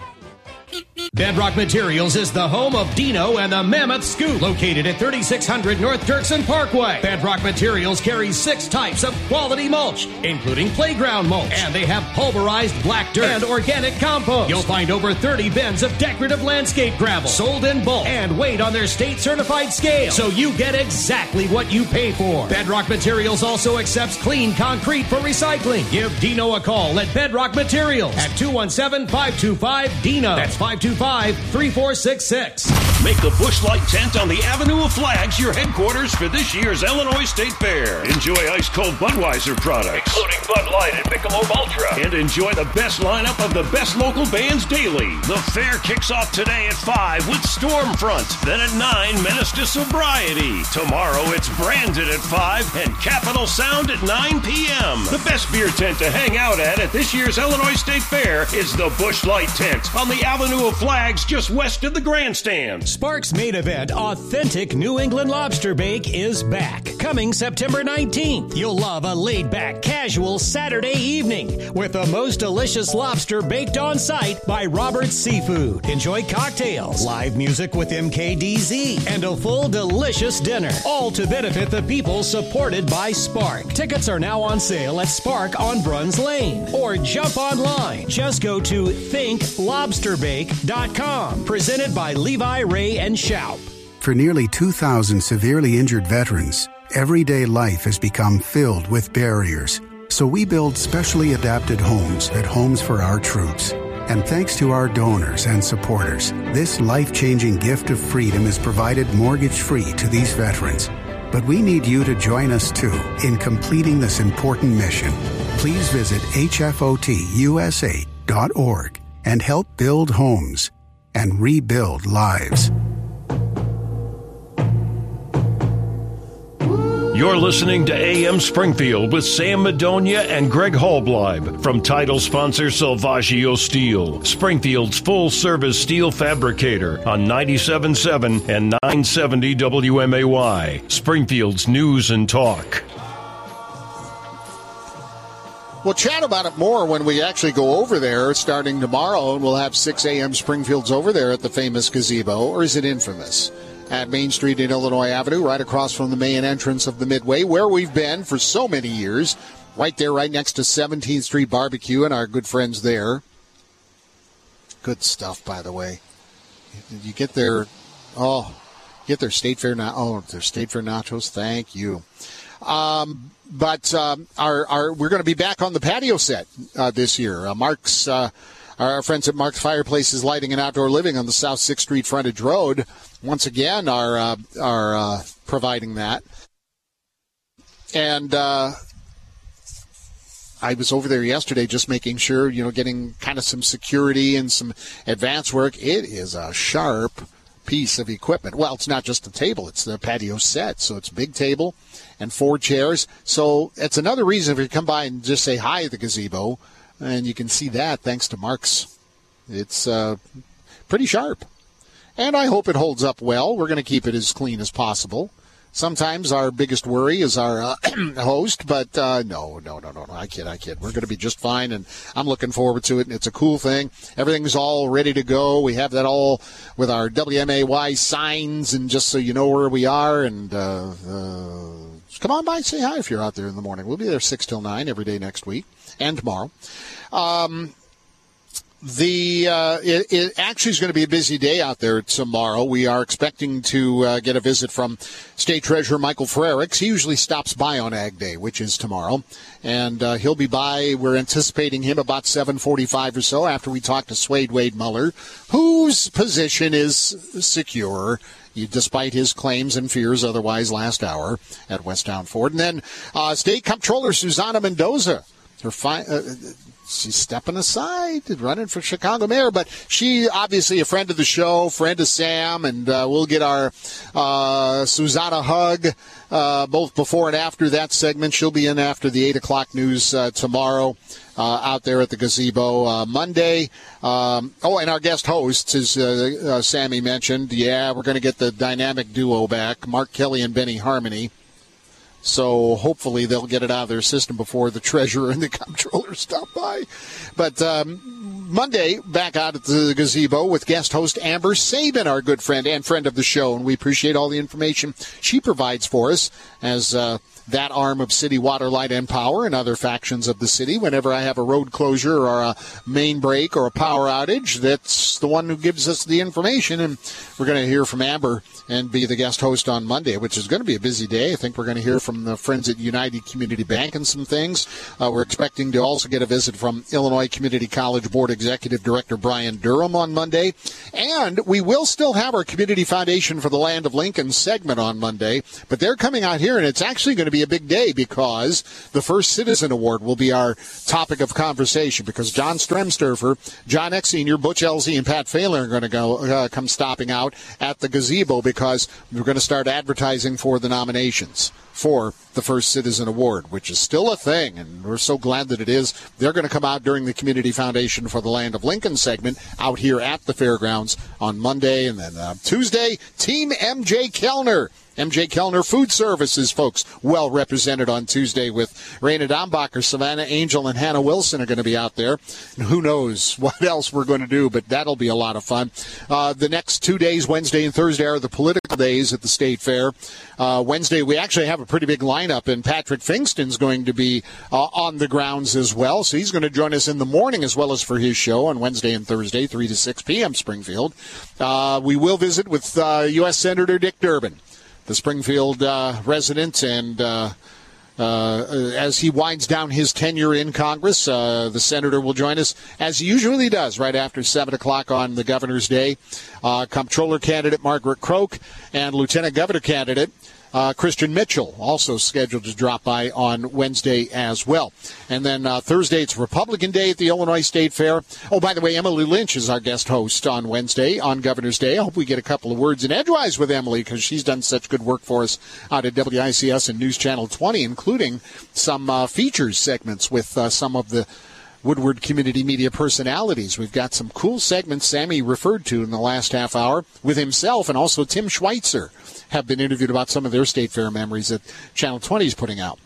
Bedrock Materials is the home of Dino and the Mammoth Scoop, located at 3600 North Dirksen Parkway. Bedrock Materials carries 6 types of quality mulch, including playground mulch, and they have pulverized black dirt and organic compost. You'll find over 30 bins of decorative landscape gravel, sold in bulk and weighed on their state-certified scale, so you get exactly what you pay for. Bedrock Materials also accepts clean concrete for recycling. Give Dino a call at Bedrock Materials at 217-525-DINO. That's 525-3466. Make the Busch Light tent on the Avenue of Flags your headquarters for this year's Illinois State Fair. Enjoy ice-cold Budweiser products, including Bud Light and Michelob Ultra. And enjoy the best lineup of the best local bands daily. The fair kicks off today at 5 with Stormfront. Then at 9, Menace to Sobriety. Tomorrow it's Branded at 5 and Capital Sound at 9 p.m. The best beer tent to hang out at this year's Illinois State Fair is the Busch Light tent on the Avenue of Flags just west of the grandstand. Sparks' main event, Authentic New England Lobster Bake, is back. Coming September 19th. You'll love a laid-back, casual Saturday evening with the most delicious lobster baked on site by Robert's Seafood. Enjoy cocktails, live music with MKDZ, and a full delicious dinner. All to benefit the people supported by Spark. Tickets are now on sale at Spark on Bruns Lane. Or jump online. Just go to thinklobsterbake.com. Presented by Levi, Ray, and Shoup. For nearly 2,000 severely injured veterans, everyday life has become filled with barriers. So we build specially adapted homes at Homes for Our Troops. And thanks to our donors and supporters, this life-changing gift of freedom is provided mortgage-free to these veterans. But we need you to join us, too, in completing this important mission. Please visit hfotusa.org and help build homes and rebuild lives. You're listening to AM Springfield with Sam Madonia and Greg Hallbleib from title sponsor Salvaggio Steel, Springfield's full-service steel fabricator on 97.7 and 970 WMAY, Springfield's News and Talk. We'll chat about it more when we actually go over there starting tomorrow, and we'll have 6 AM Springfields over there at the famous gazebo, or is it infamous? At Main Street and Illinois Avenue, right across from the main entrance of the Midway, where we've been for so many years, right there, right next to 17th Street Barbecue and our good friends there. Good stuff, by the way. You get their, their State Fair their State Fair nachos. Thank you. But we're going to be back on the patio set this year. Our friends at Mark's Fireplaces Lighting and Outdoor Living on the South 6th Street Frontage Road, once again, are providing that. And I was over there yesterday just making sure, getting kind of some security and some advanced work. It is a sharp piece of equipment. Well, it's not just a table. It's the patio set. So it's a big table and 4 chairs. So it's another reason if you come by and just say hi at the gazebo, and you can see that thanks to Mark's. It's pretty sharp. And I hope it holds up well. We're going to keep it as clean as possible. Sometimes our biggest worry is our host, but no, I kid. We're going to be just fine, and I'm looking forward to it, and it's a cool thing. Everything's all ready to go. We have that all with our WMAY signs, and just so you know where we are, and come on by and say hi if you're out there in the morning. We'll be there 6 till 9 every day next week and tomorrow. It actually is going to be a busy day out there tomorrow. We are expecting to get a visit from State Treasurer Michael Frerichs. He usually stops by on Ag Day, which is tomorrow. And he'll be by. We're anticipating him about 7:45 or so after we talk to Swade Wade Muller, whose position is secure, despite his claims and fears otherwise last hour at Westtown Ford. And then State Comptroller Susana Mendoza. She's stepping aside, running for Chicago mayor, but she obviously a friend of the show, friend of Sam, and we'll get our Susana hug both before and after that segment. She'll be in after the 8 o'clock news tomorrow out there at the gazebo Monday. And our guest hosts, as Sammy mentioned, we're going to get the dynamic duo back, Mark Kelly and Benny Harmony. So hopefully they'll get it out of their system before the treasurer and the comptroller stop by. But Monday, back out at the gazebo with guest host Amber Sabin, our good friend and friend of the show. And we appreciate all the information she provides for us as that arm of City Water, Light, and Power and other factions of the city. Whenever I have a road closure or a main break or a power outage, that's the one who gives us the information. And we're going to hear from Amber and be the guest host on Monday, which is going to be a busy day. I think we're going to hear from the friends at United Community Bank and some things. We're expecting to also get a visit from Illinois Community College Board Executive Director Brian Durham on Monday. And we will still have our Community Foundation for the Land of Lincoln segment on Monday, but they're coming out here, and it's actually going to be a big day because the First Citizen Award will be our topic of conversation because John Stremsterfer, John X. Sr., Butch Elsie, and Pat Phelan are going to come stopping out at the gazebo because we're going to start advertising for the nominations for the First Citizen Award, which is still a thing, and we're so glad that it is. They're going to come out during the Community Foundation for the Land of Lincoln segment out here at the fairgrounds on Monday, and then Tuesday, Team MJ Kellner. MJ Kellner Food Services, folks, well represented on Tuesday with Raina Dombacher, Savannah Angel, and Hannah Wilson are going to be out there. And who knows what else we're going to do, but that'll be a lot of fun. The next 2 days, Wednesday and Thursday, are the political days at the State Fair. Wednesday, we actually have a pretty big lineup, and Patrick Fingston's going to be on the grounds as well. So he's going to join us in the morning as well as for his show on Wednesday and Thursday, 3 to 6 p.m. Springfield. We will visit with U.S. Senator Dick Durbin, the Springfield resident, and as he winds down his tenure in Congress, the senator will join us, as he usually does, right after 7 o'clock on the Governor's Day. Comptroller candidate Margaret Croak and Lieutenant Governor candidate Christian Mitchell also scheduled to drop by on Wednesday as well. And then Thursday, it's Republican Day at the Illinois State Fair. Oh, by the way, Emily Lynch is our guest host on Wednesday on Governor's Day. I hope we get a couple of words in edgewise with Emily because she's done such good work for us out at WICS and News Channel 20, including some features segments with some of the Woodward Community Media personalities. We've got some cool segments Sammy referred to in the last half hour with himself, and also Tim Schweitzer have been interviewed about some of their State Fair memories that Channel 20 is putting out.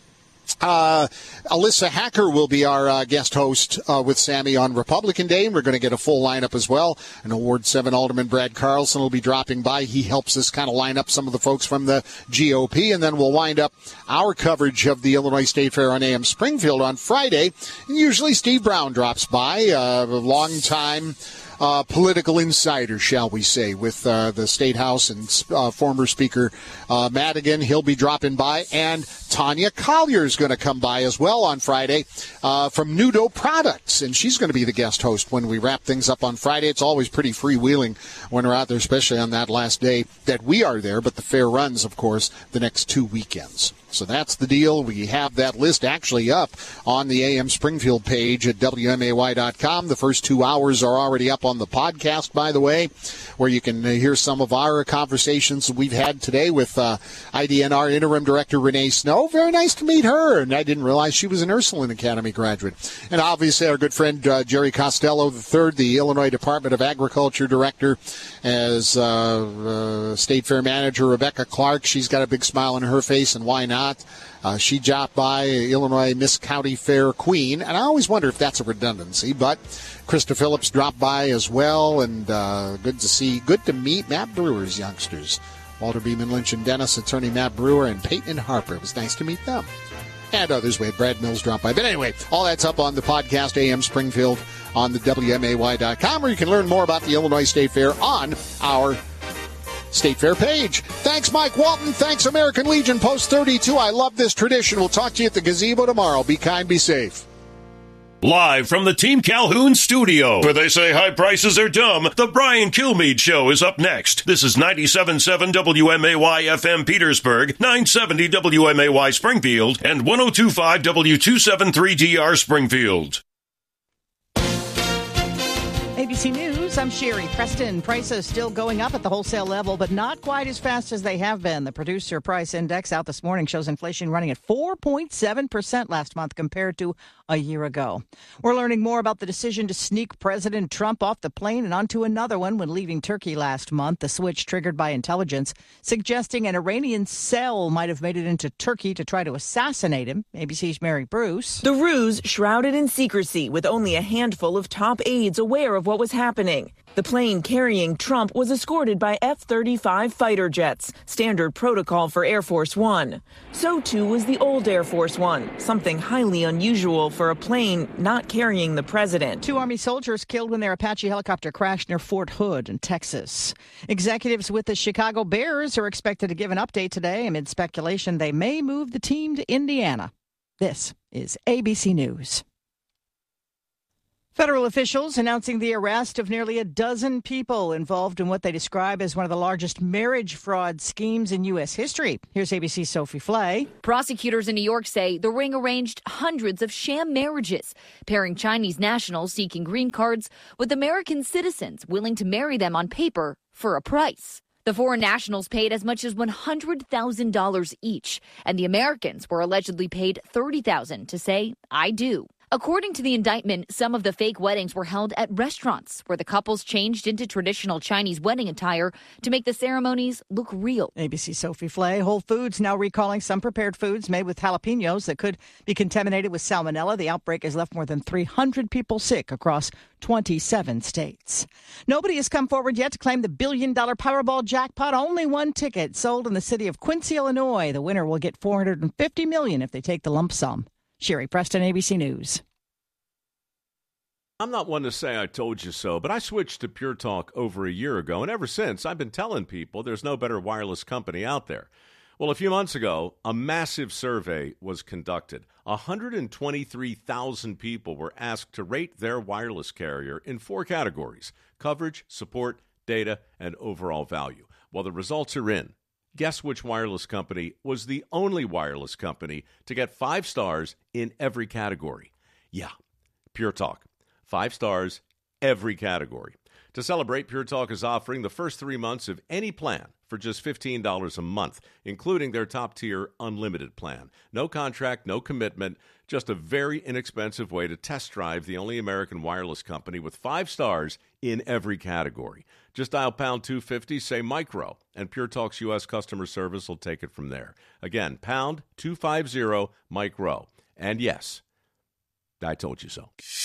Alyssa Hacker will be our guest host with Sammy on Republican Day, and we're going to get a full lineup as well. And Ward 7 Alderman Brad Carlson will be dropping by. He helps us kind of line up some of the folks from the GOP, and then we'll wind up our coverage of the Illinois State Fair on AM Springfield on Friday. And usually Steve Brown drops by, a long-time political insider, shall we say, with the State House and former Speaker Madigan. He'll be dropping by, and Tanya Collier is going to come by as well on Friday from Nudo Products, and she's going to be the guest host when we wrap things up on Friday. It's always pretty freewheeling when we're out there, especially on that last day that we are there, but the fair runs, of course, the next 2 weekends. So that's the deal. We have that list actually up on the AM Springfield page at WMAY.com. The first 2 hours are already up on the podcast, by the way, where you can hear some of our conversations we've had today with IDNR Interim Director Renee Snow. Very nice to meet her, and I didn't realize she was an Ursuline Academy graduate. And obviously our good friend Jerry Costello III, the Illinois Department of Agriculture Director, as State Fair Manager Rebecca Clark. She's got a big smile on her face, and why not? She dropped by, Illinois Miss County Fair Queen, and I always wonder if that's a redundancy, but Krista Phillips dropped by as well, and good to meet Matt Brewer's youngsters, Walter Beeman Lynch and Dennis, attorney Matt Brewer, and Peyton and Harper. It was nice to meet them. and others. We had Brad Mills drop by. But anyway, all that's up on the podcast, AM Springfield, on the WMAY.com, where you can learn more about the Illinois State Fair on our State Fair page. Thanks, Mike Walton. Thanks, American Legion Post 32. I love this tradition. We'll talk to you at the gazebo tomorrow. Be kind, be safe. Live from the Team Calhoun studio, where they say high prices are dumb, the Brian Kilmeade Show is up next. This is 97.7 WMAY FM Petersburg, 970 WMAY Springfield, and 102.5 W273DR Springfield. ABC News, I'm Sherry Preston. Prices still going up at the wholesale level, but not quite as fast as they have been. The Producer Price Index out this morning shows inflation running at 4.7% last month compared to a year ago. We're learning more about the decision to sneak President Trump off the plane and onto another one when leaving Turkey last month. The switch triggered by intelligence suggesting an Iranian cell might have made it into Turkey to try to assassinate him. ABC's Mary Bruce. The ruse shrouded in secrecy, with only a handful of top aides aware of what was happening. The plane carrying Trump was escorted by F-35 fighter jets, standard protocol for Air Force One. So too was the old Air Force One, something highly unusual for a plane not carrying the president. 2 Army soldiers killed when their Apache helicopter crashed near Fort Hood in Texas. Executives with the Chicago Bears are expected to give an update today amid speculation they may move the team to Indiana. This is ABC News. Federal officials announcing the arrest of nearly a dozen people involved in what they describe as one of the largest marriage fraud schemes in U.S. history. Here's ABC's Sophie Flay. Prosecutors in New York say the ring arranged hundreds of sham marriages, pairing Chinese nationals seeking green cards with American citizens willing to marry them on paper for a price. The foreign nationals paid as much as $100,000 each, and the Americans were allegedly paid $30,000 to say, "I do." According to the indictment, some of the fake weddings were held at restaurants where the couples changed into traditional Chinese wedding attire to make the ceremonies look real. ABC Sophie Flay. Whole Foods now recalling some prepared foods made with jalapenos that could be contaminated with salmonella. The outbreak has left more than 300 people sick across 27 states. Nobody has come forward yet to claim the billion-dollar Powerball jackpot. Only one ticket sold in the city of Quincy, Illinois. The winner will get $450 million if they take the lump sum. Sherry Preston, ABC News. I'm not one to say I told you so, but I switched to Pure Talk over a year ago, and ever since I've been telling people there's no better wireless company out there. Well, a few months ago, a massive survey was conducted. 123,000 people were asked to rate their wireless carrier in 4 categories: coverage, support, data, and overall value. Well, the results are in. Guess which wireless company was the only wireless company to get 5 stars in every category? Yeah, Pure Talk. 5 stars, every category. To celebrate, Pure Talk is offering the first 3 months of any plan for just $15 a month, including their top-tier unlimited plan. No contract, no commitment, just a very inexpensive way to test drive the only American wireless company with 5 stars in every category. Just dial pound 250, say micro, and Pure Talk's U.S. customer service will take it from there. Again, pound 250 micro. And yes, I told you so.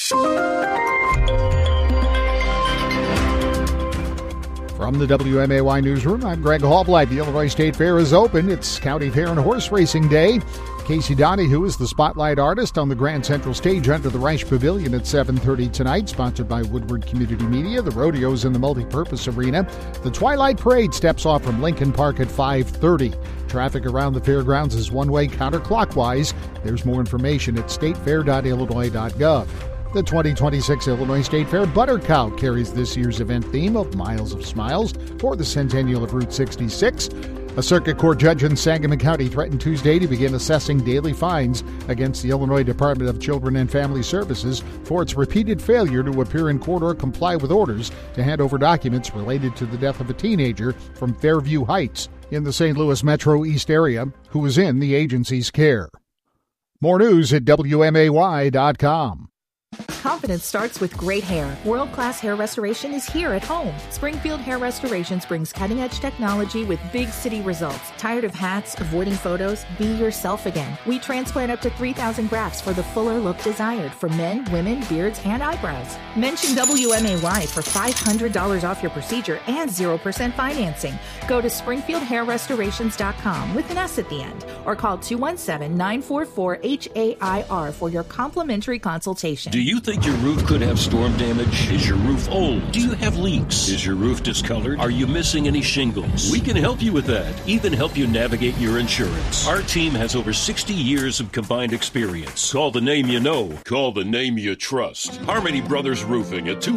From the WMAY Newsroom, I'm Greg Hallblight. The Illinois State Fair is open. It's County Fair and Horse Racing Day. Casey Donahue is the spotlight artist on the Grand Central Stage under the Reich Pavilion at 7:30 tonight, sponsored by Woodward Community Media. The rodeo's in the multipurpose arena. The Twilight Parade steps off from Lincoln Park at 5:30. Traffic around the fairgrounds is one-way counterclockwise. There's more information at statefair.illinois.gov. The 2026 Illinois State Fair Butter Cow carries this year's event theme of Miles of Smiles for the centennial of Route 66. A circuit court judge in Sangamon County threatened Tuesday to begin assessing daily fines against the Illinois Department of Children and Family Services for its repeated failure to appear in court or comply with orders to hand over documents related to the death of a teenager from Fairview Heights in the St. Louis Metro East area who was in the agency's care. More news at WMAY.com. Confidence starts with great hair. World-class hair restoration is here at home. Springfield Hair Restorations brings cutting-edge technology with big city results. Tired of hats, avoiding photos? Be yourself again. We transplant up to 3,000 grafts for the fuller look desired for men, women, beards, and eyebrows. Mention WMAY for $500 off your procedure and 0% financing. Go to SpringfieldHairRestorations.com with an S at the end, or call 217-944-HAIR for your complimentary consultation. Do you think your roof could have storm damage? Is your roof old? Do you have leaks? Is your roof discolored? Are you missing any shingles? We can help you with that, even help you navigate your insurance. Our team has over 60 years of combined experience. Call the name you know. Call the name you trust. Harmony Brothers Roofing at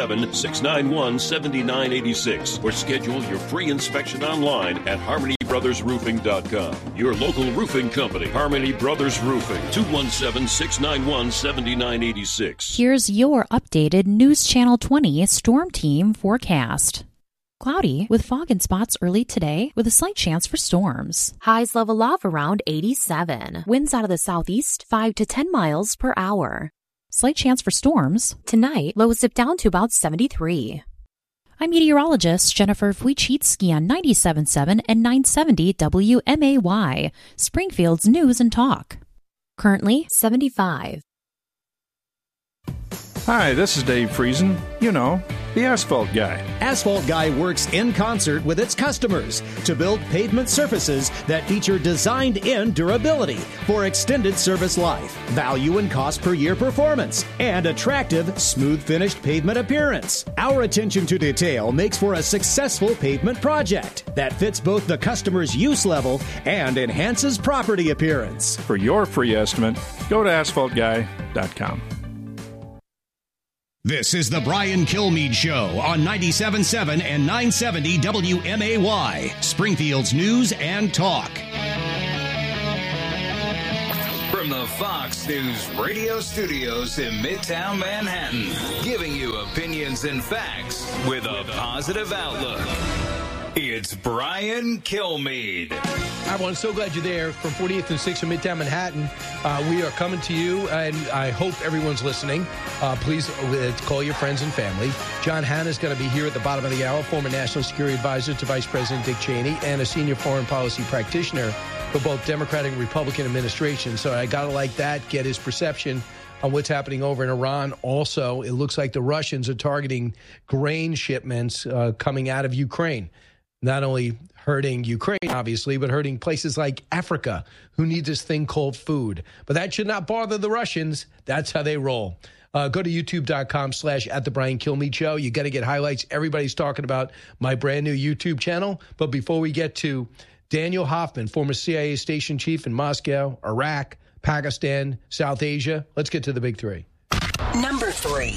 217-691-7986, or schedule your free inspection online at harmonybrothersroofing.com. Your local roofing company, Harmony Brothers Roofing, 217-691-7986. Here's your updated News Channel 20 Storm Team forecast. Cloudy with fog and spots early today with a slight chance for storms. Highs level off around 87. Winds out of the southeast 5 to 10 miles per hour. Slight chance for storms. Tonight, lows dip down to about 73. I'm meteorologist Jennifer Wojcicki on 97.7 and 970 WMAY, Springfield's News and Talk. Currently 75. Hi, this is Dave Friesen. You know, the Asphalt Guy. Asphalt Guy works in concert with its customers to build pavement surfaces that feature designed-in durability for extended service life, value and cost per year performance, and attractive, smooth-finished pavement appearance. Our attention to detail makes for a successful pavement project that fits both the customer's use level and enhances property appearance. For your free estimate, go to asphaltguy.com. This is the Brian Kilmeade Show on 97.7 and 970 WMAY, Springfield's News and Talk. From the Fox News radio studios in Midtown Manhattan, giving you opinions and facts with a positive outlook. It's Brian Kilmeade. Hi, everyone. So glad you're there from 48th and 6th in Midtown Manhattan. We are coming to you, and I hope everyone's listening. Please call your friends and family. John Hanna's going to be here at the bottom of the hour, former National Security Advisor to Vice President Dick Cheney and a senior foreign policy practitioner for both Democratic and Republican administrations. So I got to like that, get his perception on what's happening over in Iran. Also, it looks like the Russians are targeting grain shipments coming out of Ukraine. Not only hurting Ukraine, obviously, but hurting places like Africa, who need this thing called food. But that should not bother the Russians. That's how they roll. Go to youtube.com/@theBrianKilmeade Show. You got to get highlights. Everybody's talking about my brand new YouTube channel. But before we get to Daniel Hoffman, former CIA station chief in Moscow, Iraq, Pakistan, South Asia, let's get to the big three. Number 3.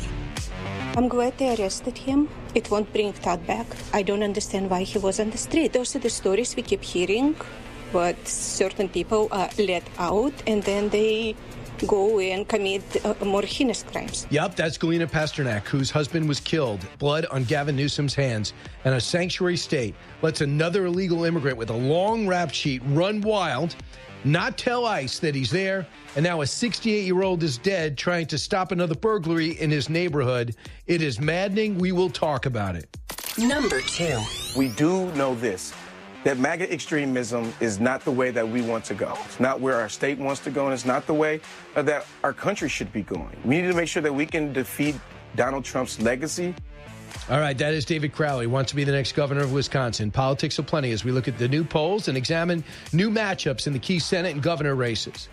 I'm glad they arrested him. It won't bring Todd back. I don't understand why he was on the street. Those are the stories we keep hearing, but certain people are let out and then they go and commit more heinous crimes. Yep, that's Galina Pasternak, whose husband was killed. Blood on Gavin Newsom's hands. And a sanctuary state lets another illegal immigrant with a long rap sheet run wild, not tell ICE that he's there, and now a 68-year-old is dead trying to stop another burglary in his neighborhood. It is maddening. We will talk about it. Number 2. We do know this, that MAGA extremism is not the way that we want to go. It's not where our state wants to go, and it's not the way that our country should be going. We need to make sure that we can defeat Donald Trump's legacy. All right, that is David Crowley, wants to be the next governor of Wisconsin. Politics of plenty as we look at the new polls and examine new matchups in the key Senate and governor races.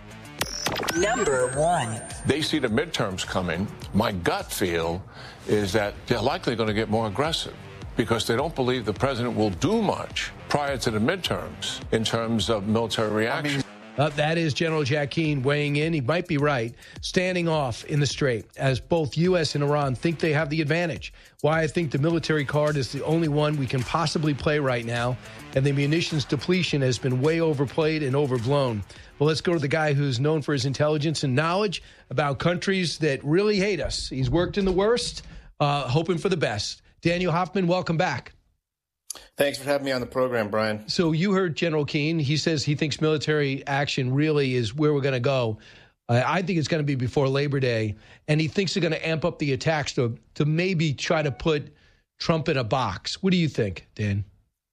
Number 1. They see the midterms coming. My gut feel is that they're likely going to get more aggressive because they don't believe the president will do much prior to the midterms in terms of military reaction. That is General Jack Keane weighing in. He might be right, standing off in the straight as both U.S. and Iran think they have the advantage. Why I think the military card is the only one we can possibly play right now, and the munitions depletion has been way overplayed and overblown. Well, let's go to the guy who's known for his intelligence and knowledge about countries that really hate us. He's worked in the worst, hoping for the best. Daniel Hoffman, welcome back. Thanks for having me on the program, Brian. So you heard General Keane. He says he thinks military action really is where we're going to go. I think it's going to be before Labor Day, and he thinks they're going to amp up the attacks to maybe try to put Trump in a box. What do you think, Dan?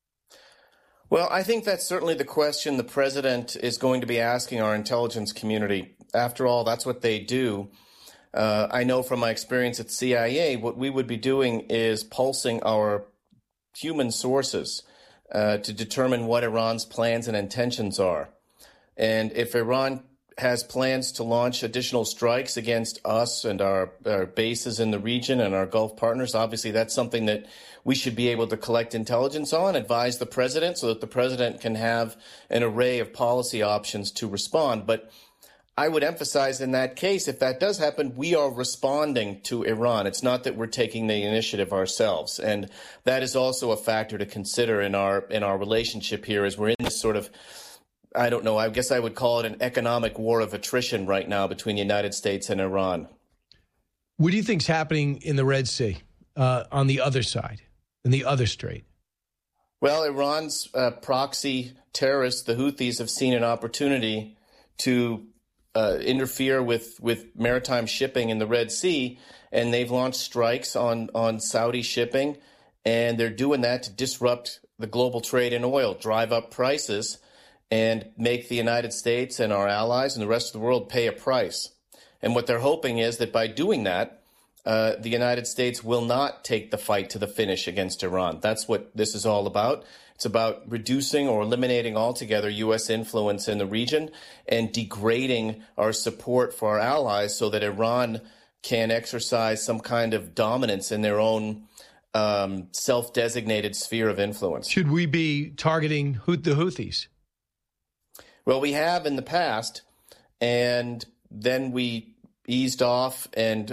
Well, I think that's certainly the question the president is going to be asking our intelligence community. After all, that's what they do. I know from my experience at CIA, what we would be doing is pulsing our human sources to determine what Iran's plans and intentions are. And if Iran has plans to launch additional strikes against us and our bases in the region and our Gulf partners, obviously that's something that we should be able to collect intelligence on, advise the president so that the president can have an array of policy options to respond. But I would emphasize in that case, if that does happen, we are responding to Iran. It's not that we're taking the initiative ourselves. And that is also a factor to consider in our relationship here, as we're in this sort of, I don't know, I guess I would call it an economic war of attrition right now between the United States and Iran. What do you think's happening in the Red Sea on the other side, in the other strait? Well, Iran's proxy terrorists, the Houthis, have seen an opportunity to interfere with maritime shipping in the Red Sea, and they've launched strikes on Saudi shipping, and they're doing that to disrupt the global trade in oil, drive up prices, and make the United States and our allies and the rest of the world pay a price. And what they're hoping is that by doing that, the United States will not take the fight to the finish against Iran. That's what this is all about. It's about reducing or eliminating altogether U.S. influence in the region and degrading our support for our allies so that Iran can exercise some kind of dominance in their own self-designated sphere of influence. Should we be targeting the Houthis? Well, we have in the past, and then we eased off and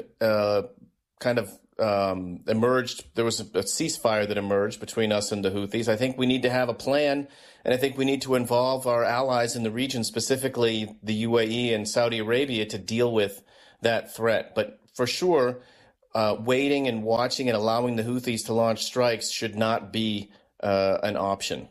emerged. There was a ceasefire that emerged between us and the Houthis. I think we need to have a plan, and I think we need to involve our allies in the region, specifically the UAE and Saudi Arabia, to deal with that threat. But for sure, waiting and watching and allowing the Houthis to launch strikes should not be an option.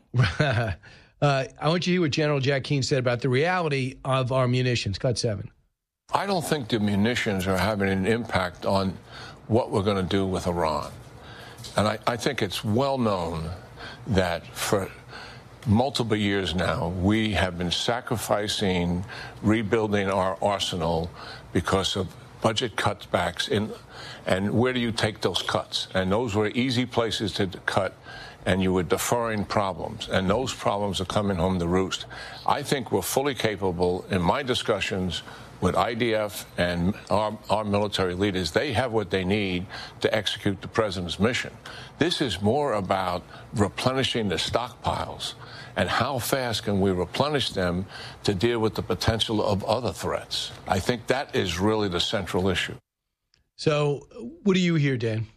I want you to hear what General Jack Keane said about the reality of our munitions. Cut 7. I don't think the munitions are having an impact on what we're going to do with Iran. And I think it's well known that for multiple years now, we have been sacrificing rebuilding our arsenal because of budget cutbacks. And where do you take those cuts? And those were easy places to cut, and you were deferring problems, and those problems are coming home to roost. I think we're fully capable, in my discussions with IDF and our military leaders, they have what they need to execute the president's mission. This is more about replenishing the stockpiles and how fast can we replenish them to deal with the potential of other threats. I think that is really the central issue. So what do you hear, Dan?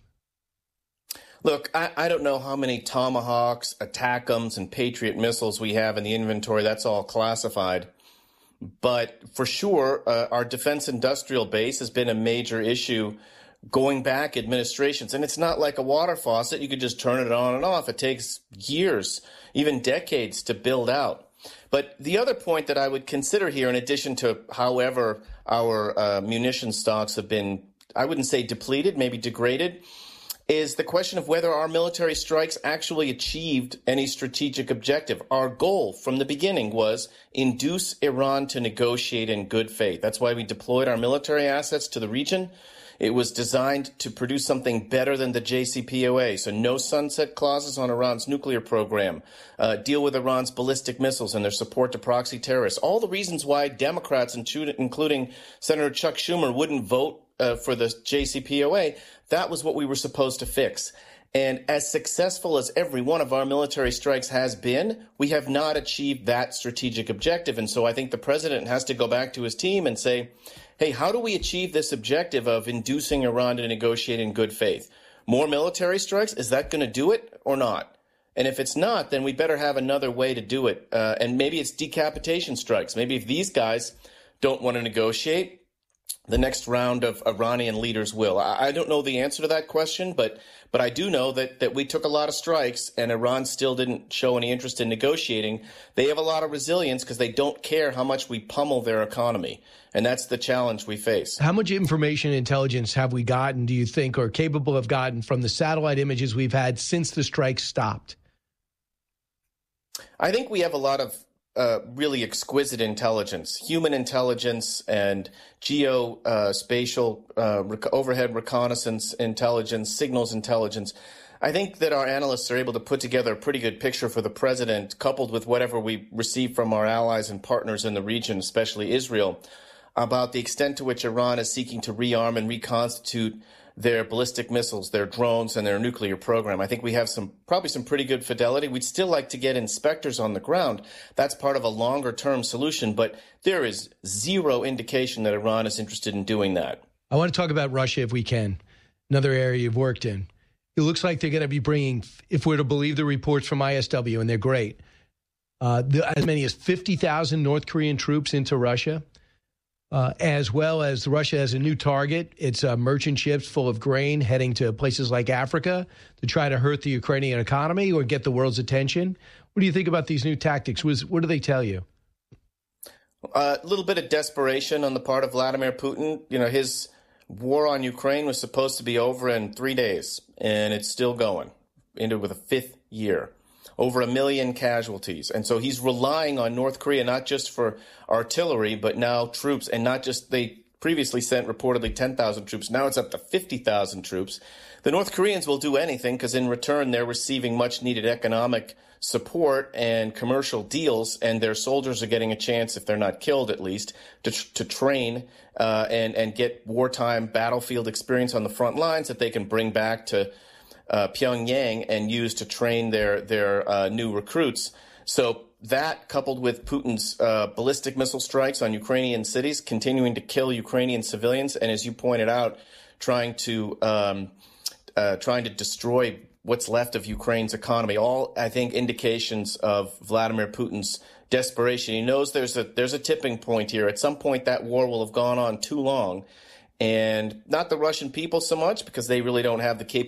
Look, I don't know how many Tomahawks, ATACMs, and Patriot missiles we have in the inventory. That's all classified. But for sure, our defense industrial base has been a major issue going back administrations. And it's not like a water faucet. You could just turn it on and off. It takes years, even decades to build out. But the other point that I would consider here, in addition to however our munition stocks have been, I wouldn't say depleted, maybe degraded, is the question of whether our military strikes actually achieved any strategic objective. Our goal from the beginning was induce Iran to negotiate in good faith. That's why we deployed our military assets to the region. It was designed to produce something better than the JCPOA. So no sunset clauses on Iran's nuclear program, deal with Iran's ballistic missiles and their support to proxy terrorists. All the reasons why Democrats, including Senator Chuck Schumer, wouldn't vote for the JCPOA, that was what we were supposed to fix. And as successful as every one of our military strikes has been, we have not achieved that strategic objective. And so I think the president has to go back to his team and say, hey, how do we achieve this objective of inducing Iran to negotiate in good faith? More military strikes? Is that going to do it or not? And if it's not, then we better have another way to do it. And maybe it's decapitation strikes. Maybe if these guys don't want to negotiate, the next round of Iranian leaders will. I don't know the answer to that question, but I do know that we took a lot of strikes and Iran still didn't show any interest in negotiating. They have a lot of resilience because they don't care how much we pummel their economy. And that's the challenge we face. How much information and intelligence have we gotten, do you think, or capable of gotten from the satellite images we've had since the strikes stopped? I think we have a lot of really exquisite intelligence, human intelligence and geospatial overhead reconnaissance intelligence, signals intelligence. I think that our analysts are able to put together a pretty good picture for the president, coupled with whatever we receive from our allies and partners in the region, especially Israel, about the extent to which Iran is seeking to rearm and reconstitute their ballistic missiles, their drones, and their nuclear program. I think we have probably some pretty good fidelity. We'd still like to get inspectors on the ground. That's part of a longer-term solution, but there is zero indication that Iran is interested in doing that. I want to talk about Russia if we can, another area you've worked in. It looks like they're going to be bringing, if we're to believe the reports from ISW, and they're great, as many as 50,000 North Korean troops into Russia. As well as Russia has a new target. It's merchant ships full of grain heading to places like Africa to try to hurt the Ukrainian economy or get the world's attention. What do you think about these new tactics? What do they tell you? A little bit of desperation on the part of Vladimir Putin. You know, his war on Ukraine was supposed to be over in 3 days, and it's still going with a fifth year. Over 1 million casualties. And so he's relying on North Korea, not just for artillery, but now troops. And not just, they previously sent reportedly 10,000 troops. Now it's up to 50,000 troops. The North Koreans will do anything because in return, they're receiving much needed economic support and commercial deals. And their soldiers are getting a chance, if they're not killed at least, to train and get wartime battlefield experience on the front lines that they can bring back to Pyongyang and use to train their new recruits. So that, coupled with Putin's ballistic missile strikes on Ukrainian cities, continuing to kill Ukrainian civilians, and as you pointed out, trying to destroy what's left of Ukraine's economy, all, I think, indications of Vladimir Putin's desperation. He knows there's a tipping point here. At some point, that war will have gone on too long. And not the Russian people so much, because they really don't have the capability